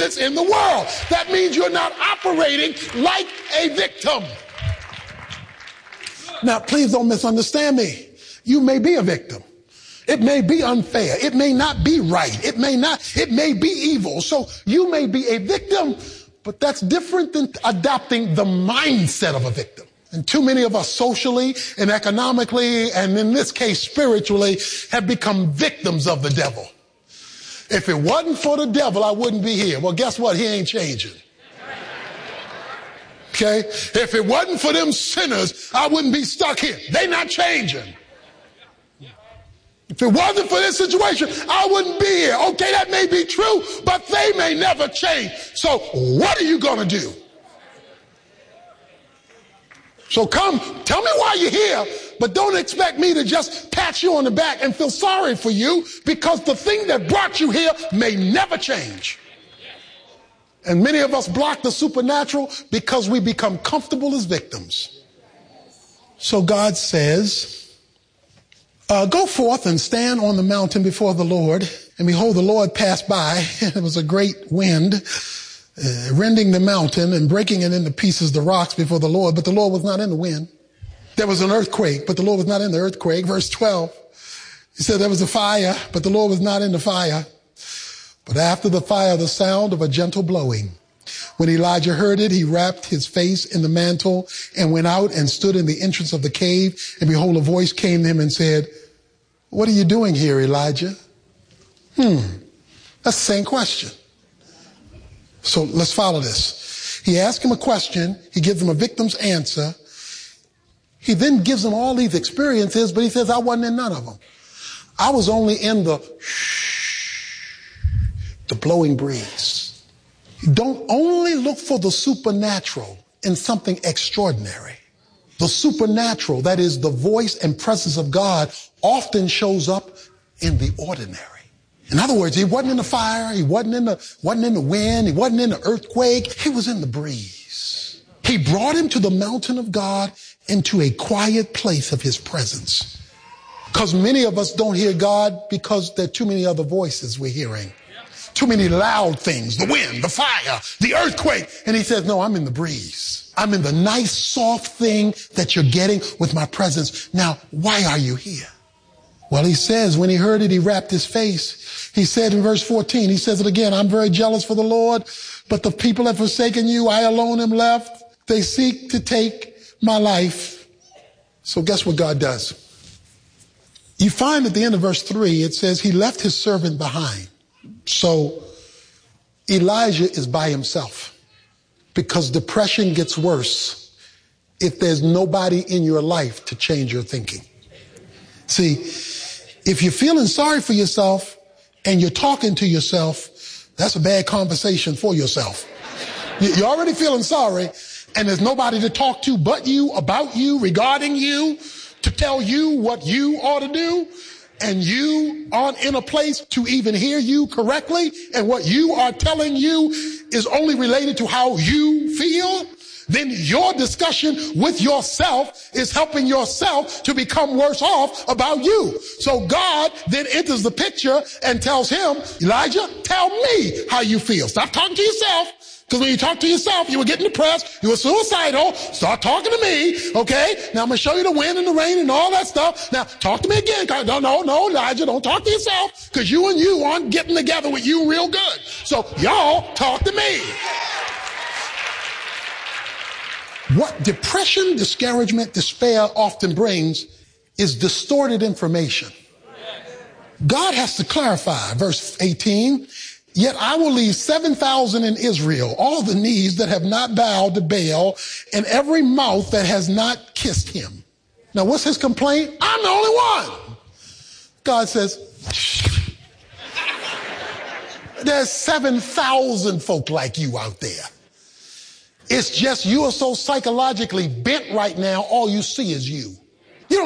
that's in the world. That means you're not operating like a victim. Now, please don't misunderstand me. You may be a victim. It may be unfair. It may not be right. It may be evil. So you may be a victim, but that's different than adopting the mindset of a victim. And too many of us socially and economically, and in this case spiritually, have become victims of the devil. If it wasn't for the devil, I wouldn't be here. Well, guess what? He ain't changing. Okay? If it wasn't for them sinners, I wouldn't be stuck here. They not changing. If it wasn't for this situation, I wouldn't be here. Okay, that may be true, but they may never change. So what are you going to do? So come, tell me why you're here, but don't expect me to just pat you on the back and feel sorry for you, because the thing that brought you here may never change. And many of us block the supernatural because we become comfortable as victims. So God says, go forth and stand on the mountain before the Lord. And behold, the Lord passed by. It was a great wind, rending the mountain and breaking it into pieces, the rocks before the Lord. But the Lord was not in the wind. There was an earthquake, but the Lord was not in the earthquake. Verse 12, he said there was a fire, but the Lord was not in the fire. But after the fire, the sound of a gentle blowing. When Elijah heard it, he wrapped his face in the mantle and went out and stood in the entrance of the cave. And behold, a voice came to him and said, "What are you doing here, Elijah?" That's the same question. So let's follow this. He asked him a question. He gives him a victim's answer. He then gives him all these experiences, but he says, I wasn't in none of them. I was only in the blowing breeze. Don't only look for the supernatural in something extraordinary. The supernatural, that is the voice and presence of God, often shows up in the ordinary. In other words, he wasn't in the fire, he wasn't in the wind, he wasn't in the earthquake, he was in the breeze. He brought him to the mountain of God, into a quiet place of his presence. Because many of us don't hear God because there are too many other voices we're hearing. Too many loud things, the wind, the fire, the earthquake. And he says, no, I'm in the breeze. I'm in the nice, soft thing that you're getting with my presence. Now, why are you here? Well, he says, when he heard it, he wrapped his face. He said in verse 14, he says it again, I'm very jealous for the Lord, but the people have forsaken you. I alone am left. They seek to take my life. So guess what God does? You find at the end of verse 3, it says he left his servant behind. So Elijah is by himself, because depression gets worse if there's nobody in your life to change your thinking. See, if you're feeling sorry for yourself and you're talking to yourself, that's a bad conversation for yourself. You're already feeling sorry, and there's nobody to talk to but you, about you, regarding you, to tell you what you ought to do. And you aren't in a place to even hear you correctly, and what you are telling you is only related to how you feel, then your discussion with yourself is helping yourself to become worse off about you. So God then enters the picture and tells him, Elijah, tell me how you feel. Stop talking to yourself. Because when you talk to yourself, you were getting depressed, you were suicidal. Start talking to me, okay? Now I'm going to show you the wind and the rain and all that stuff. Now talk to me again. No, Elijah, don't talk to yourself, because you and you aren't getting together with you real good. So y'all talk to me. What depression, discouragement, despair often brings is distorted information. God has to clarify. Verse 18, yet I will leave 7,000 in Israel, all the knees that have not bowed to Baal, and every mouth that has not kissed him. Now, what's his complaint? I'm the only one. God says, shh. There's 7,000 folk like you out there. It's just you are so psychologically bent right now, all you see is you.